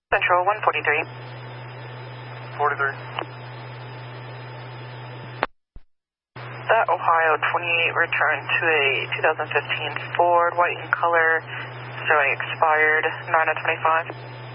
Central 143. 43. That Ohio 28 returned to a 2015 Ford, white in color, showing expired 9 of 25.